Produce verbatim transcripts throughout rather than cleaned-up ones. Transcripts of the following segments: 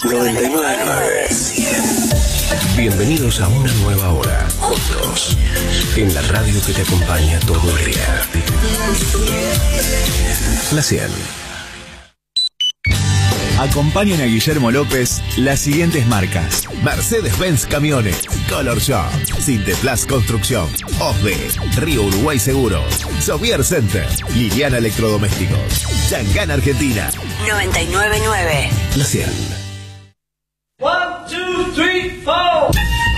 noventa y nueve punto nueve. Bienvenidos a una nueva hora, juntos, en la radio que te acompaña todo el día. La cien. Acompañan a Guillermo López las siguientes marcas: Mercedes-Benz Camiones, Color Shop, Sinteplas Construcción, Osbe, Río Uruguay Seguros, Sovier Center, Liliana Electrodomésticos, Changán Argentina. noventa y nueve punto nueve. La cien. One, two, three, four.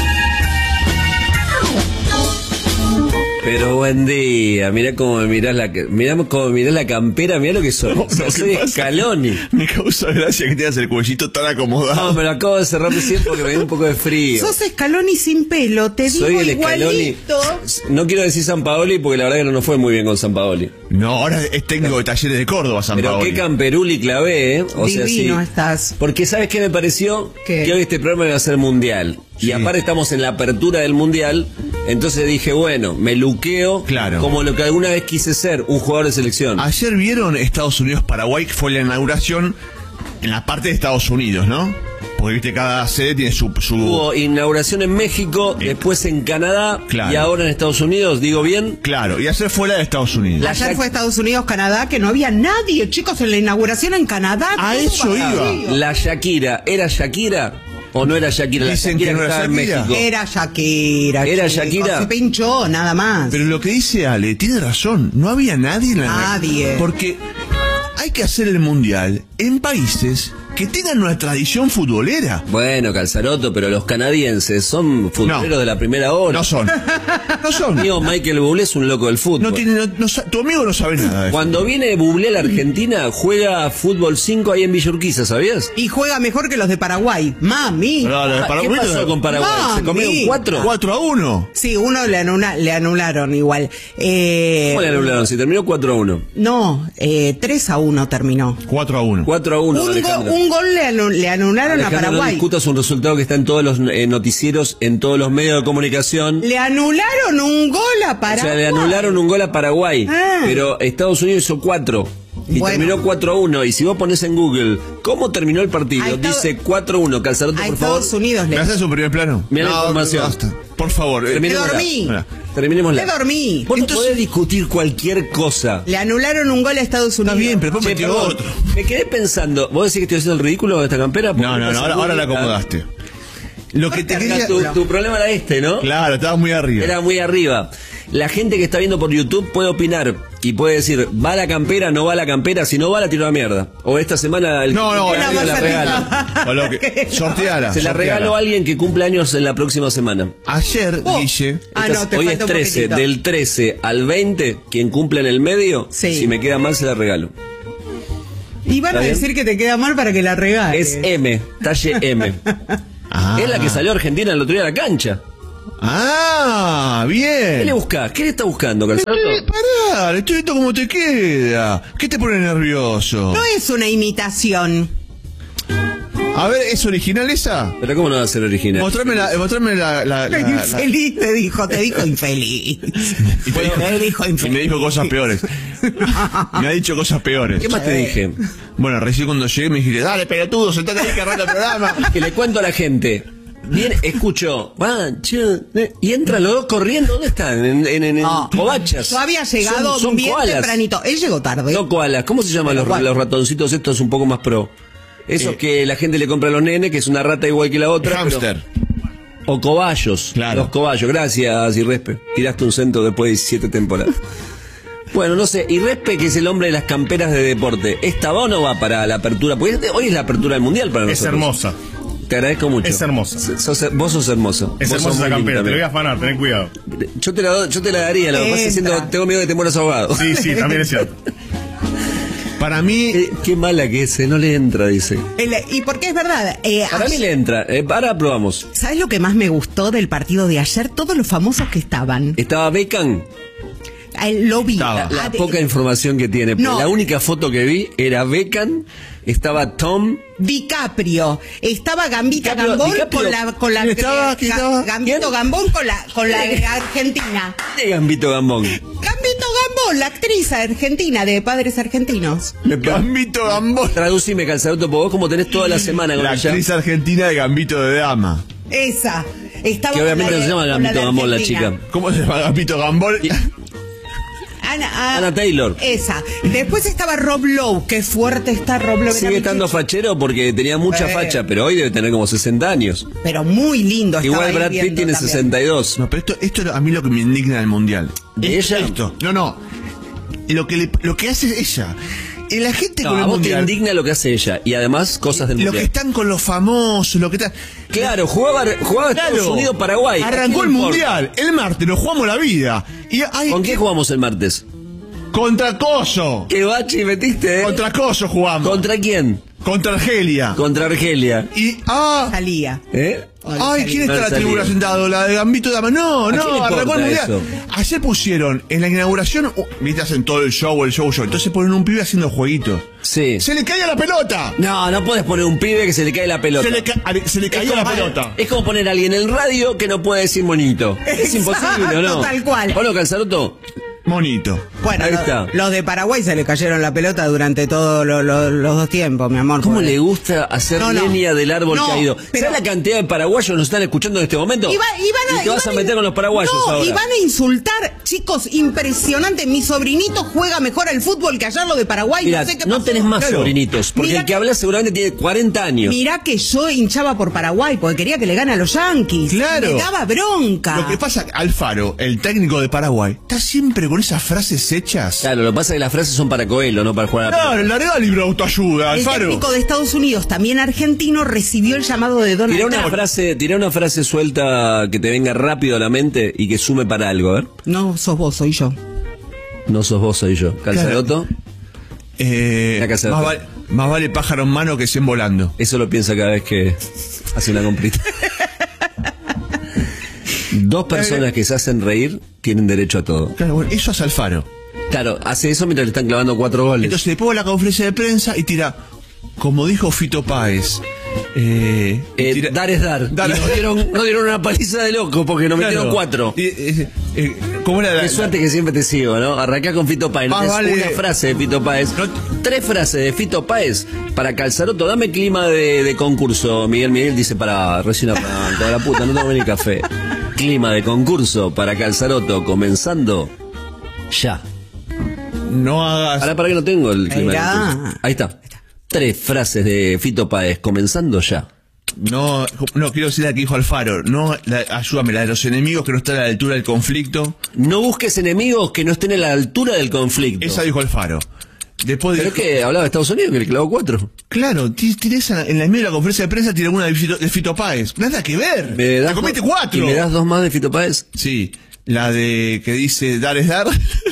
Pero buen día, mirá cómo me mirás la, mirá cómo me mirás la campera, mirá lo que soy. No, O sea, ¿qué soy pasa? Scaloni. Me causa gracia que tengas el cuellito tan acomodado. No, me lo acabo de cerrar recién porque me dio un poco de frío. Sos Scaloni sin pelo, te Soy digo el Scaloni. igualito. No quiero decir San Paoli porque la verdad que no nos fue muy bien con San Paoli. No, ahora es técnico de Talleres de Córdoba, San Pero Paoli. qué camperuli clavé, ¿eh? O sea, Divino sí. estás. Porque ¿sabes qué me pareció? ¿Qué? Que hoy este programa iba a ser mundial. Sí. Y aparte estamos en la apertura del mundial. Entonces dije, bueno, me luqueo Claro. como lo que alguna vez quise ser, un jugador de selección. Ayer vieron Estados Unidos-Paraguay, que fue la inauguración en la parte de Estados Unidos, ¿no? Porque viste, cada sede tiene su... su... Hubo inauguración en México, Eh. después en Canadá Claro. y ahora en Estados Unidos, ¿digo bien? Claro, y ayer fue la de Estados Unidos. La Ayer Yac- fue Estados Unidos, Canadá, que no había nadie, chicos, en la inauguración en Canadá. A todo eso vacío. iba. La Shakira, ¿era Shakira o no era Shakira? La Dicen Shakira que no era estaba en Shakira. México. Era Shakira. ¿Era chicos, Shakira? Se pinchó, nada más. Pero lo que dice Ale, tiene razón, no había nadie en la... Nadie. Porque hay que hacer el mundial en países que tengan una tradición futbolera. Bueno, Calzaroto, pero los canadienses son futboleros No. de la primera hora. No son. No son. Mío, Michael Bublé es un loco del fútbol. No tiene, no- no sa- tu amigo no sabe nada de eso. Cuando viene Bublé a la Argentina, juega fútbol cinco ahí en Villa Urquiza, ¿sabías? Y juega mejor que los de Paraguay. Mami. No, lo de Ah, Paraguay ¿Qué pasó no- con Paraguay? ¿Se Mami. comieron cuatro? cuatro a uno. Sí, uno le, anula- le anularon igual. Eh, ¿Cómo le anularon? Si terminó cuatro a uno. No, eh, tres a uno terminó. cuatro a uno. cuatro a uno, Un, go- Alejandro. un gol le, anu- le anularon Alejandro, a no Paraguay. discutas un resultado que está en todos los eh, noticieros, en todos los medios de comunicación. Le anularon un gol a O Paraguay. sea, le anularon un gol a Paraguay, Ah. pero Estados Unidos hizo cuatro. Y Bueno. terminó cuatro a uno. Y si vos pones en Google cómo terminó el partido, A Estados- dice cuatro a uno. Calzaroto, A por favor. Estados Unidos ¿Me le... haces un primer plano? Mirá la información. Basta. Por favor. eh, Terminémosla. Me dormí. Mira. Terminémosla. Me dormí. Vos no Entonces- podés discutir cualquier cosa. Le anularon un gol a Estados Unidos. Está bien, pero después Che, metió perdón, otro. me quedé pensando, ¿vos decís que estoy haciendo el ridículo de esta campera? Porque No, no, me no, ahora, parece ahora la muy- acomodaste. Lo que te Porque quería... Tu, tu problema era este, ¿no? Claro, estabas muy arriba. Era muy arriba. La gente que está viendo por YouTube puede opinar y puede decir, ¿va la campera, no va la campera? Si no va, la tiro a la mierda. O esta semana el No, no, que no, arriba no, la no, regalo. O lo que- sorteala. Se la sorteala. regalo a alguien que cumple años en la próxima semana. Ayer, Oh. Guille... Ah, Esta- no, te hoy es falta un trece, poquitito. del trece al veinte, quien cumple en el medio, Sí. si me queda mal se la regalo. Y van a ¿Está bien? decir que te queda mal para que la regales. Es M, talle M. Ah. Es la que salió a Argentina el otro día a la cancha. Ah, ¿Qué bien. le buscás? ¿Qué le está buscando, Calzaroto? Eh, Pará, le estoy viendo cómo te queda. ¿Qué te pone nervioso? No es una imitación. A ver, ¿es original esa? Pero ¿cómo no va a ser original? Mostrame la... Mostrame la, la, la- la- Infeliz te dijo, te dijo infeliz. Y te dijo- te dijo y infeliz. me dijo cosas peores. Me ha dicho cosas peores. ¿Qué más te dije? Bueno, recién cuando llegué me dijiste, dale, pelotudo, sentate ahí que arranca el programa. Que le cuento a la gente. Bien, escucho, van, che, eh, y entran los dos corriendo. ¿Dónde están? En, en, en, en No. covachas. Yo había llegado Son- son bien koalas. tempranito. Él llegó tarde. No koalas. ¿Cómo se llaman Pero los, ¿cuál? los ratoncitos estos un poco más pro? Esos Eh. que la gente le compra a los nenes, que es una rata igual que la otra. Hamster. pero- O cobayos. Claro. Los cobayos. Gracias, Irrespe. Tiraste un centro después de diecisiete temporadas. Bueno, no sé, Irrespe, que es el hombre de las camperas de deporte, ¿esta va o no va para la apertura? Porque este- hoy es la apertura del mundial para Es nosotros. hermosa. Te agradezco mucho. Es hermosa. Sos- vos sos hermoso. Es Vos hermosa sos esa muy campera, lindo te lo voy a también. afanar, ten cuidado. Yo te la, do- yo te la daría, lo que pasa es que Entra. siento- tengo miedo de temores ahogados. Sí, sí, también es cierto. Para mí... Eh, qué mala que es, eh, no le entra, dice. El- y porque es verdad. eh, Para mí ayer- le entra, eh, ahora probamos. ¿Sabes lo que más me gustó del partido de ayer? Todos los famosos que estaban. Estaba Beckham, Eh, Lo vi. Estaba. Ah, la de- poca información que tiene. No. La única foto que vi era Beckham, estaba Tom. DiCaprio, estaba Gambita DiCaprio- Gambón DiCaprio. con la con la ¿Quién estaba? ¿Quién Ga- estaba? Gambito ¿Quién? Gambón con la con la de Argentina. ¿Quién es Gambito Gambón? Gambito Gambol, la actriz argentina de padres argentinos. Gambito Gambol. Traducime, Calzaroto, porque vos como tenés toda la semana con La ella. actriz argentina de Gambito de Dama. Esa. Estaba Que obviamente con la no se de- llama con Gambito de Gambol, la Argentina. chica. ¿Cómo se llama Gambito Gambol? Y- Ana, ah, Ana Taylor. Esa. Después estaba Rob Lowe. Qué fuerte está Rob Lowe. Sigue estando fachero porque tenía mucha Eh. facha, pero hoy debe tener como sesenta años. Pero muy lindo. estaba Igual ahí Brad Pitt viendo tiene también. sesenta y dos. No, pero esto, esto es a mí lo que me indigna del mundial. ¿De Es ella? Esto. No, no. Lo que, le- lo que hace ella. Y la gente No, con a el vos te mundial. indigna lo que hace ella. Y además cosas del Lo que mundial. están con los famosos, lo que está. Claro, jugaba, jugaba Estados Claro. Unidos-Paraguay. Arrancó el mundial. El martes nos jugamos la vida. Y hay, ¿Con qué jugamos el martes? Contra Coso. ¿Qué bachi metiste, eh? Contra Coso jugamos. ¿Contra quién? Contra Argelia. Contra Argelia. Y. Ah. Salía. ¿Eh? Ay, ¿quién está No en la salía. tribuna sentado? La de Gambito de Dama. No, ¿A quién le no, arrancó el importa mundial. eso? Ayer pusieron en la inauguración. uh, Viste, hacen todo el show, el show, show. Entonces ponen un pibe haciendo jueguitos. Sí. ¡Se le caía la pelota! No, no puedes poner un pibe que se le cae la pelota. Se le, ca- a- se le Es caía como la poner- pelota. Es como poner a alguien en el radio que no puede decir monito. Es imposible, ¿o no? Tal cual. ¿O no, Calzaroto? Monito. Bueno, Ahí lo- está. los de Paraguay se le cayeron la pelota durante todos lo- lo- los dos tiempos, mi amor. ¿Cómo porque- le gusta hacer No, no. leña del árbol No, caído? pero- ¿Sabes la cantidad de paraguayos nos están escuchando en este momento? Iba- iban a- y te vas a iban meter con los paraguayos no, ahora. y van a insultar, chicos, impresionante. Mi sobrinito juega mejor al fútbol que ayer lo de Paraguay. Mirá, no sé qué no pasó. tenés más Claro. sobrinitos, porque Mirá el que que- habla seguramente tiene cuarenta años. Mirá que yo hinchaba por Paraguay porque quería que le gane a los Yankees. Claro. Me daba bronca. Lo que pasa, Alfaro, el técnico de Paraguay, está siempre con esas frases hechas. Claro, lo que pasa es que las frases son para Coelho, no para jugar a la Claro, larga el libro de autoayuda, El Alfaro. técnico de Estados Unidos, también argentino, recibió el llamado de Donald Tirá una Trump. frase, tirá una frase suelta que te venga rápido a la mente y que sume para algo, a ver. No sos vos, soy yo. No sos vos, soy yo. Calzaroto, Eh, La casa de más, Alfaro. vale, más vale pájaro en mano que cien volando. eso lo piensa cada vez que hace una comprita. Dos personas que se hacen reír tienen derecho a todo. Claro, bueno, eso es Alfaro. Claro, hace eso mientras le están clavando cuatro goles. Entonces le pongo la conferencia de prensa y tira, como dijo Fito Páez, eh, y Eh, tira- dar es dar. Dar Y es- nos dieron, nos dieron una paliza de loco porque nos Claro. metieron cuatro. Y, eh, eh, ¿cómo era la- Qué suerte que siempre te sigo, ¿no? Arrancá con Fito Páez. Más Es vale- una frase de Fito Páez. No- Tres frases de Fito Páez para Calzaroto. Dame clima de, de concurso. Miguel Miguel dice para recién arranco. La puta, no tomo ni café. Clima de concurso para Calzaroto. Comenzando ya. No hagas... Ahora para que no tengo el clima Mirá. de concurso. Ahí está. Tres frases de Fito Páez. Comenzando ya. No, no, quiero decir la que dijo Alfaro. No, la- ayúdame, la de los enemigos que no están a la altura del conflicto. No busques enemigos que no estén a la altura del conflicto. Esa dijo Alfaro. Después Pero es dijo- que hablaba de Estados Unidos que le clavó cuatro. Claro, ti- tiene esa, en la medio de la conferencia de prensa tiene una de Fito, de Fito Páez. Nada que ver. ¿Me Te das comiste do- cuatro. ¿Y me das dos más de Fito Páez? Sí, la de que dice dar es dar.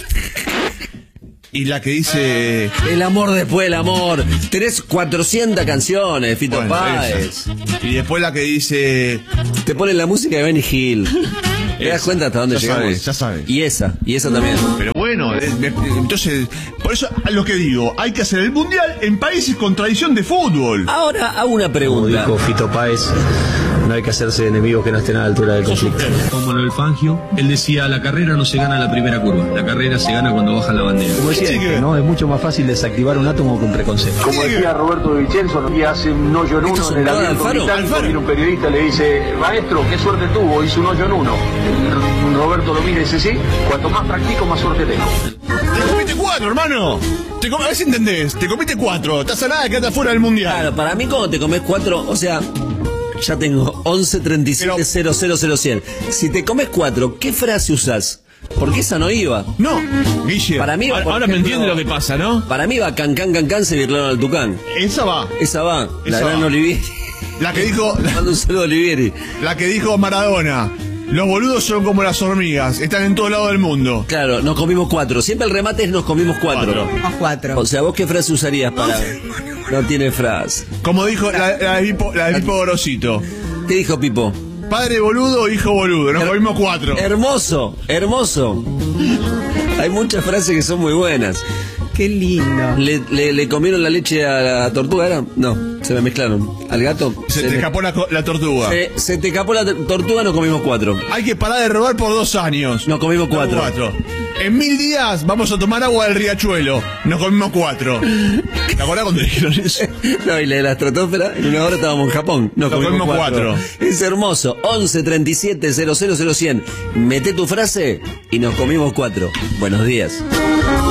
Y la que dice... El amor después del amor. Tenés cuatrocientas canciones de Fito bueno, Páez. esa. Y después la que dice... Te ponen la música de Benny Hill. ¿Te das Esa. cuenta hasta dónde Ya llegamos? sabes, ya sabes. Y esa, y esa también. Pero bueno, eh, me- entonces, por eso lo que digo, hay que hacer el mundial en países con tradición de fútbol. Ahora hago una Como pregunta. dijo Fito Páez, no hay que hacerse enemigos que no estén a la altura del conflicto. Con Manuel Fangio, él decía, la carrera no se gana en la primera curva, la carrera se gana cuando baja la bandera. Como decía, Sí, que- ¿no? Es mucho más fácil desactivar un átomo que un preconcepto. Como decía Roberto de Vicenzo, y hace un hoyo en ¿Estos uno son en el todas abierto Alfaro? británico, Alfaro. viene un periodista y le dice, maestro, qué suerte tuvo, hizo un hoyo en uno. Y Roberto lo mira y dice, sí, cuanto más practico, más suerte tengo. Te comiste cuatro, hermano. Te com- a ver si entendés. Te comiste cuatro. Estás a nada de quedarte fuera del mundial. Claro, para mí cuando te comes cuatro, o sea, ya tengo once treinta y siete cero cero cero cien. Si te comes cuatro, ¿qué frase usás? Porque esa no iba. No, Guille. Para mí va, ahora, por ahora me ejemplo, entiende lo que pasa, ¿no? Para mí va can can can can, se virlaron al tucán. Esa va. Esa va, la Esa gran va. Olivieri. La que dijo, la, Mando un saludo a Olivieri. la que dijo Maradona. Los boludos son como las hormigas. Están en todo lado del mundo. Claro, nos comimos cuatro. Siempre el remate es nos comimos cuatro. Cuatro. Somos cuatro. O sea, ¿vos qué frase usarías para...? No tiene frase. Como dijo la, la de Pipo, la de Pipo Gorosito. ¿Qué dijo Pipo? Padre boludo, hijo boludo. Nos Her- comimos cuatro. Hermoso, hermoso. Hay muchas frases que son muy buenas. Qué lindo. ¿Le, le, le comieron la leche a la tortuga, era? No, se me mezclaron. ¿Al gato? Se, Se te me- escapó la, co- la tortuga. Se, se te escapó la t- tortuga, nos comimos cuatro. Hay que parar de robar por dos años. Nos comimos cuatro. cuatro. En mil días vamos a tomar agua del riachuelo. Nos comimos cuatro. ¿Te acordás cuando dijeron eso? No, y la de la estratosfera, en una hora estábamos en Japón. Nos, Nos comimos, comimos cuatro. cuatro. Es hermoso. once treinta y siete cero cero cero cien. Mete tu frase y nos comimos cuatro. Buenos días.